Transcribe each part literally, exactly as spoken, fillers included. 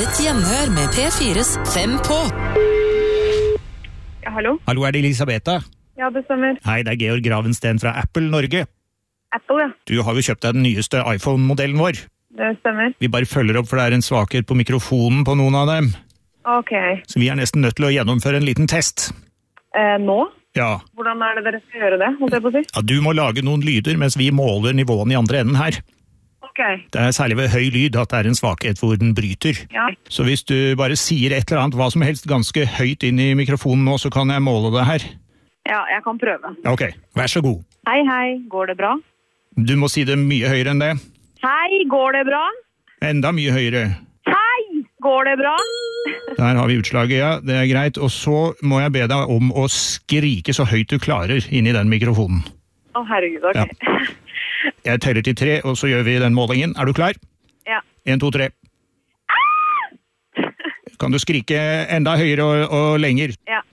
er et gjenhør med P fires Fem på. Ja, hallo? Hallo, er det Elisabetta? Ja, det stemmer. Hei, det er Georg Gravensten fra Apple Norge. Apple, ja. Du har jo kjøpt deg den nyeste iPhone-modellen vår. Det stemmer. Vi bare følger opp, for det er en svakhet på mikrofonen på noen av dem. Ok. Så vi er nesten nødt til å gjennomføre en liten test. Eh, nå? Ja. Hvordan er det dere skal gjøre det, holdt jeg på å si? Ja, du må lage noen lyder mens vi måler nivåen i andre enden her. Ok. Det er særlig ved høy lyd at det er en svakhet hvor den bryter. Ja. Så hvis du bare sier et eller annet, hva som helst ganske høyt inn i mikrofonen nå, så kan jeg måle det her. Ja, jeg kan prøve. Ok, vær så god. Hei, hei. Går det bra? Du må si det mye høyere enn det. Hei, går det bra? Enda mye høyere. Hei, går det bra? Der har vi utslaget, ja. Det er greit. Og så må jeg be deg om å skrike så høyt du klarer inn i den mikrofonen. Å, herregud, ok. Ja. Jeg teller til tre, og så gjør vi den målingen. Er du klar? Ja. En, to, tre. Kan du skrike enda høyere og, og lenger? Ja.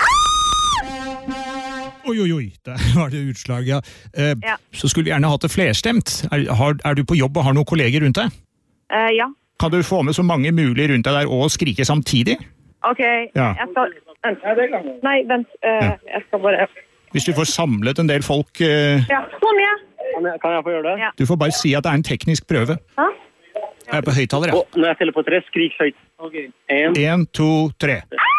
Oi, oi, oi, der var det utslag, ja. Eh, Ja. Så skulle vi gjerne hatt det flerstemt. Er, har, er du på jobb og har noen kolleger rundt deg? Eh, ja. Kan du få med så mange mulig rundt deg der og skrike samtidig? Ok, Ja. jeg skal... Vent. Nei, vent. Eh, Ja. Jeg skal bare... Hvis du får samlet en del folk, eh, Ja, sånn, ja. Kan jeg, kan jeg få gjøre det? Ja. du får bare si at det er en teknisk prøve. Hæ? Jeg er på høyttaler, ja. Og når jeg teller på tre, skrik høyt. En. En, to, tre.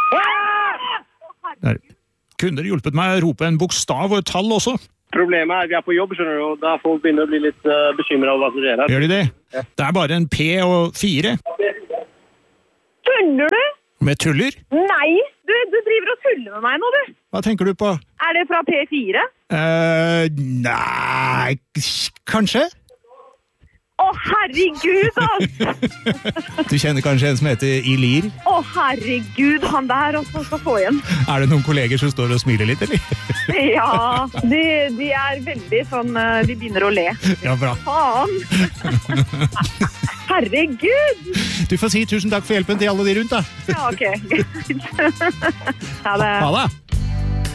Der. Kunne dere hjulpet meg å rope en bokstav og et tall også? Problemet er at vi er på jobb, skjønner du, og da folk begynner å bli litt uh, bekymret over hva som skjer her. Gjør de det? Ja. Det er bare en P og fire. Tuller du? Med tuller? Nei, du, du driver og tuller med meg nå, du. Hva tenker du på? Er det fra P fire? Eh, nei, kanskje? Å, herregud, altså! Du kjenner kanskje en som heter Ilir? Å, herregud, han der også skal få igjen. Er det noen kolleger som står og smiler litt, eller? Ja, de, de er veldig sånn, eh, de begynner å le. Ja, bra. Faen! Herregud! Du får si tusen takk for hjelpen til alle de rundt, da. Ja, ok. Ha det. Ha det.